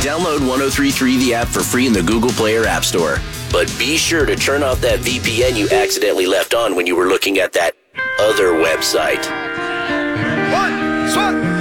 Download 1033 the app for free in the Google Play or App Store. But be sure to turn off that VPN you accidentally left on when you were looking at that other website. 1,